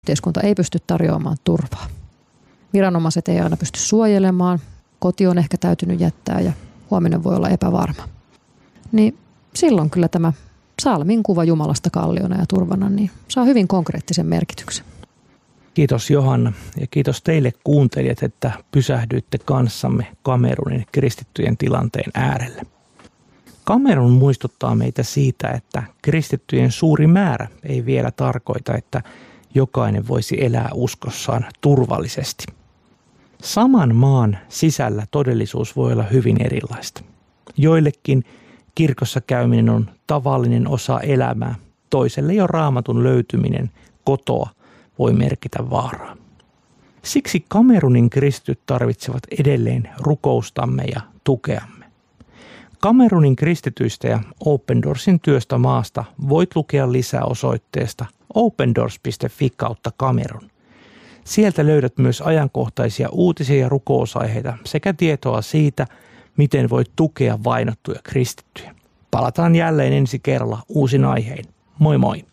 Yhteiskunta ei pysty tarjoamaan turvaa. Viranomaiset ei aina pysty suojelemaan, koti on ehkä täytynyt jättää ja huominen voi olla epävarma. Niin silloin kyllä tämä psalmin kuva Jumalasta kalliona ja turvana niin saa hyvin konkreettisen merkityksen. Kiitos Johanna ja kiitos teille kuuntelijat, että pysähdyitte kanssamme Kamerunin kristittyjen tilanteen äärelle. Kamerun muistuttaa meitä siitä, että kristittyjen suuri määrä ei vielä tarkoita, että jokainen voisi elää uskossaan turvallisesti. Saman maan sisällä todellisuus voi olla hyvin erilaista. Joillekin kirkossa käyminen on tavallinen osa elämää, toiselle jo Raamatun löytyminen kotoa voi merkitä vaaraa. Siksi Kamerunin kristityt tarvitsevat edelleen rukoustamme ja tukeamme. Kamerunin kristityistä ja Open Doorsin työstä maasta voit lukea lisää osoitteesta opendoors.fi/Kamerun. Sieltä löydät myös ajankohtaisia uutisia ja rukousaiheita sekä tietoa siitä, miten voit tukea vainottuja kristittyjä. Palataan jälleen ensi kerralla uusin aihein. Moi moi!